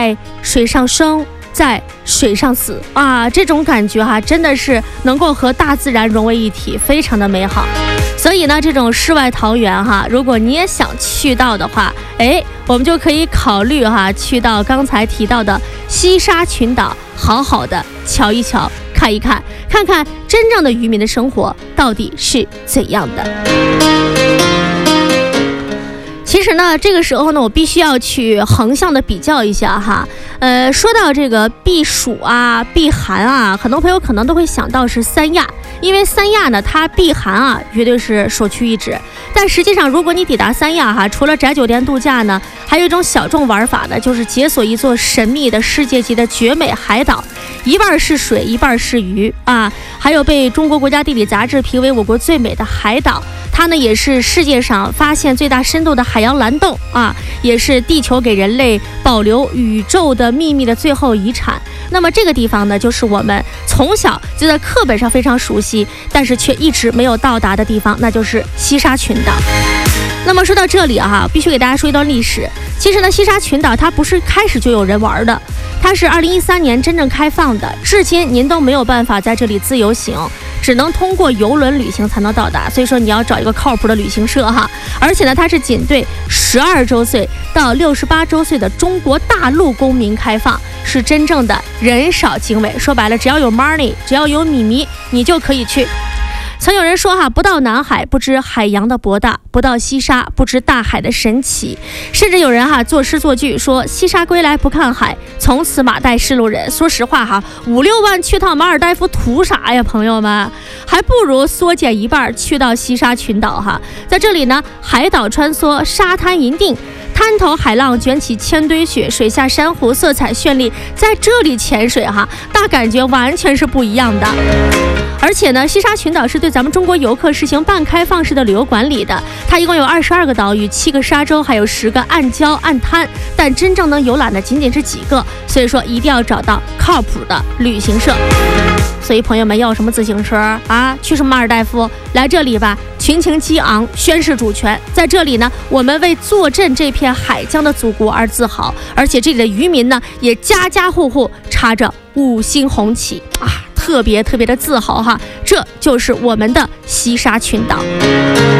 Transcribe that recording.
在水上生，在水上死啊，这种感觉哈，真的是能够和大自然融为一体，非常的美好。所以呢，这种世外桃源哈，如果你也想去到的话，我们就可以考虑哈，去到刚才提到的西沙群岛，好好的瞧一瞧，看一看，看看真正的渔民的生活到底是怎样的。其实呢，这个时候呢，我必须要去横向的比较一下哈。说到这个避暑啊、避寒啊，很多朋友可能都会想到是三亚，因为三亚呢，它避寒啊，绝对是首屈一指。但实际上，如果你抵达三亚哈，除了宅酒店度假呢，还有一种小众玩法呢，就是解锁一座神秘的世界级的绝美海岛，一半是水，一半是鱼啊。还有被中国国家地理杂志评为我国最美的海岛。它呢也是世界上发现最大深度的海洋蓝洞啊，也是地球给人类保留宇宙的秘密的最后遗产。那么这个地方呢，就是我们从小就在课本上非常熟悉，但是却一直没有到达的地方，那就是西沙群岛。那么说到这里啊，必须给大家说一段历史。其实呢，西沙群岛它不是开始就有人玩的，它是2013年真正开放的，至今您都没有办法在这里自由行，只能通过邮轮旅行才能到达。所以说你要找一个靠谱的旅行社哈。而且呢，它是仅对12周岁到68周岁的中国大陆公民开放，是真正的人少经纬。说白了，只要有 money， 只要有米米，你就可以去。曾有人说哈，不到南海不知海洋的博大，不到西沙不知大海的神奇。甚至有人哈作诗作句说，西沙归来不看海，从此马代是路人。说实话哈，5、6万去趟马尔代夫图啥呀，朋友们？还不如缩减一半去到西沙群岛哈。在这里呢，海岛穿梭，沙滩银锭，滩头海浪卷起千堆雪，水下珊瑚色彩绚丽，在这里潜水哈，大感觉完全是不一样的。而且呢，西沙群岛是对咱们中国游客实行半开放式的旅游管理的，它一共有22个岛屿、7个沙洲，还有10个暗礁暗滩，但真正能游览的仅仅是几个，所以说一定要找到靠谱的旅行社。所以朋友们，要什么自行车啊？去什么马尔代夫？来这里吧，群情激昂，宣示主权。在这里呢，我们为坐镇这片海疆的祖国而自豪，而且这里的渔民呢，也家家户户插着5星红旗啊，特别的自豪哈。这就是我们的西沙群岛。